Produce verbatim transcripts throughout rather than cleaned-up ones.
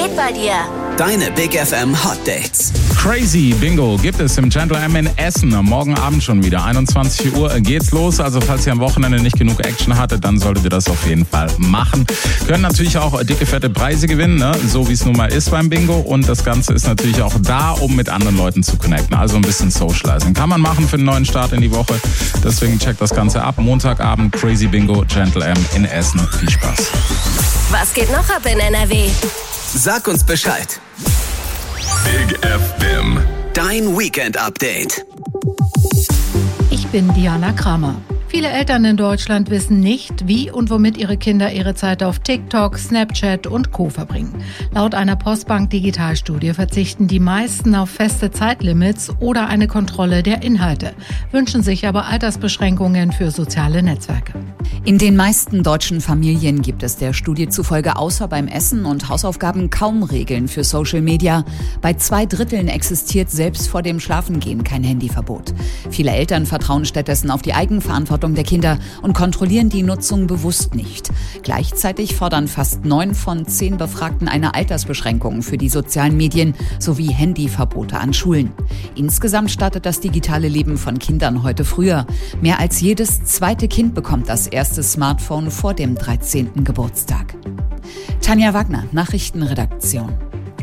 Zeit bei dir. Deine Big F M Hot Dates. Crazy Bingo gibt es im Gentle M in Essen. Am morgen Abend schon wieder. einundzwanzig Uhr geht's los. Also falls ihr am Wochenende nicht genug Action hattet, dann solltet ihr das auf jeden Fall machen. Können natürlich auch dicke, fette Preise gewinnen, ne? So wie es nun mal ist beim Bingo. Und das Ganze ist natürlich auch da, um mit anderen Leuten zu connecten. Also ein bisschen Socializing. Kann man machen für einen neuen Start in die Woche. Deswegen checkt das Ganze ab. Montagabend Crazy Bingo Gentle M in Essen. Viel Spaß. Was geht noch ab in N R W? Sag uns Bescheid. Big F M. Dein Weekend-Update. Ich bin Diana Kramer. Viele Eltern in Deutschland wissen nicht, wie und womit ihre Kinder ihre Zeit auf TikTok, Snapchat und Co. verbringen. Laut einer Postbank-Digitalstudie verzichten die meisten auf feste Zeitlimits oder eine Kontrolle der Inhalte, wünschen sich aber Altersbeschränkungen für soziale Netzwerke. In den meisten deutschen Familien gibt es der Studie zufolge außer beim Essen und Hausaufgaben kaum Regeln für Social Media. Bei zwei Dritteln existiert selbst vor dem Schlafengehen kein Handyverbot. Viele Eltern vertrauen stattdessen auf die Eigenverantwortung der Kinder und kontrollieren die Nutzung bewusst nicht. Gleichzeitig fordern fast neun von zehn Befragten eine Altersbeschränkung für die sozialen Medien sowie Handyverbote an Schulen. Insgesamt startet das digitale Leben von Kindern heute früher. Mehr als jedes zweite Kind bekommt das erste Smartphone vor dem dreizehnten Geburtstag. Tanja Wagner, Nachrichtenredaktion.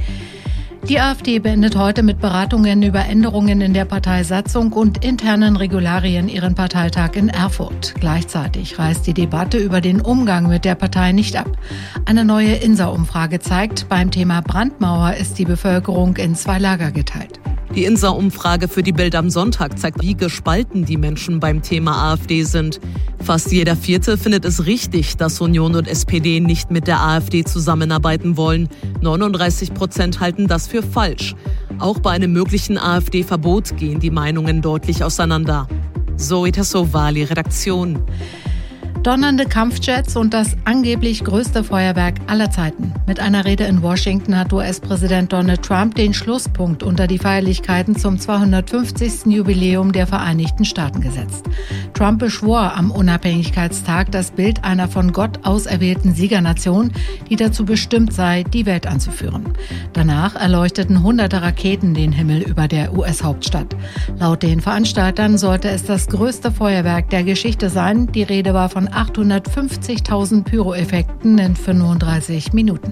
Die AfD beendet heute mit Beratungen über Änderungen in der Parteisatzung und internen Regularien ihren Parteitag in Erfurt. Gleichzeitig reißt die Debatte über den Umgang mit der Partei nicht ab. Eine neue INSA-Umfrage zeigt, beim Thema Brandmauer ist die Bevölkerung in zwei Lager geteilt. Die INSA-Umfrage für die Bild am Sonntag zeigt, wie gespalten die Menschen beim Thema AfD sind. Fast jeder Vierte findet es richtig, dass Union und S P D nicht mit der AfD zusammenarbeiten wollen. neununddreißig Prozent halten das für falsch. Auch bei einem möglichen AfD-Verbot gehen die Meinungen deutlich auseinander. Zoe Tassovali, Redaktion. Donnernde Kampfjets und das angeblich größte Feuerwerk aller Zeiten. Mit einer Rede in Washington hat U S-Präsident Donald Trump den Schlusspunkt unter die Feierlichkeiten zum zweihundertfünfzigsten Jubiläum der Vereinigten Staaten gesetzt. Trump beschwor am Unabhängigkeitstag das Bild einer von Gott auserwählten Siegernation, die dazu bestimmt sei, die Welt anzuführen. Danach erleuchteten hunderte Raketen den Himmel über der U S-Hauptstadt. Laut den Veranstaltern sollte es das größte Feuerwerk der Geschichte sein. Die Rede war von achthundertfünfzigtausend Pyroeffekten in fünfunddreißig Minuten.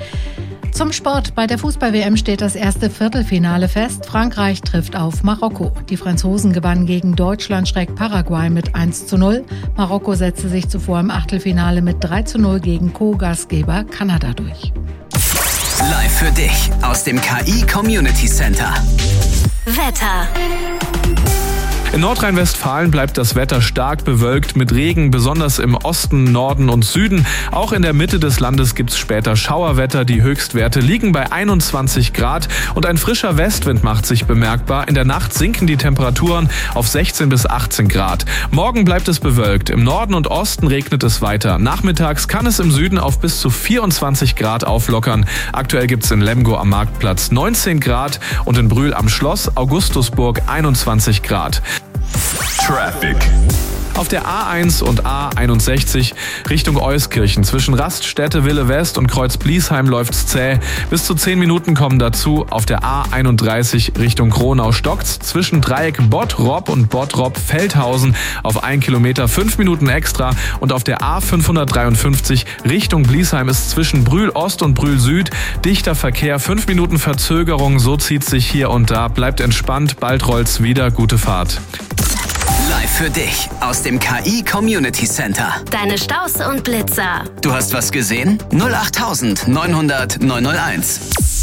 Zum Sport. Bei der Fußball-W M steht das erste Viertelfinale fest. Frankreich trifft auf Marokko. Die Franzosen gewannen gegen Deutschland-Paraguay mit eins zu null. Marokko setzte sich zuvor im Achtelfinale mit drei zu null gegen Co-Gastgeber Kanada durch. Live für dich aus dem K I Community Center. Wetter. In Nordrhein-Westfalen bleibt das Wetter stark bewölkt mit Regen, besonders im Osten, Norden und Süden. Auch in der Mitte des Landes gibt's später Schauerwetter. Die Höchstwerte liegen bei einundzwanzig Grad und ein frischer Westwind macht sich bemerkbar. In der Nacht sinken die Temperaturen auf sechzehn bis achtzehn Grad. Morgen bleibt es bewölkt. Im Norden und Osten regnet es weiter. Nachmittags kann es im Süden auf bis zu vierundzwanzig Grad auflockern. Aktuell gibt's in Lemgo am Marktplatz neunzehn Grad und in Brühl am Schloss Augustusburg einundzwanzig Grad. Traffic. Auf der A eins und A einundsechzig Richtung Euskirchen zwischen Raststätte Wille West und Kreuz Bliesheim läuft's zäh. Bis zu zehn Minuten kommen dazu. Auf der A einunddreißig Richtung Kronau stockt's zwischen Dreieck Bottrop und Bottrop Feldhausen auf ein Kilometer fünf Minuten extra. Und auf der A fünfhundertdreiundfünfzig Richtung Bliesheim ist zwischen Brühl Ost und Brühl Süd dichter Verkehr, fünf Minuten Verzögerung. So zieht sich hier und da. Bleibt entspannt, bald rollt's wieder. Gute Fahrt. Live für dich aus dem K I Community Center. Deine Staus und Blitzer. Du hast was gesehen? null acht neunhundert neunhunderт neunhunderteins.